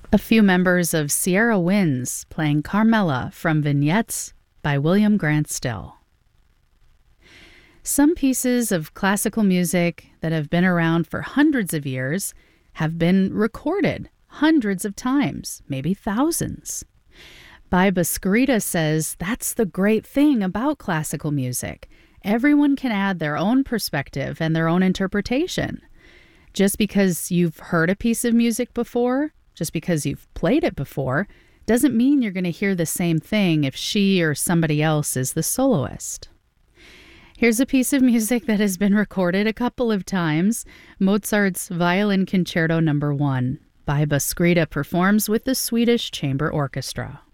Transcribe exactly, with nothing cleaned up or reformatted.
A few members of Sierra Winds playing Carmela from Vignettes by William Grant Still. Some pieces of classical music that have been around for hundreds of years have been recorded hundreds of times, maybe thousands. Bai Bhaskarita says that's the great thing about classical music. Everyone can add their own perspective and their own interpretation. Just because you've heard a piece of music before, just because you've played it before, doesn't mean you're going to hear the same thing if she or somebody else is the soloist. Here's a piece of music that has been recorded a couple of times, Mozart's Violin Concerto Number One. Bai Bhaskarita performs with the Swedish Chamber Orchestra.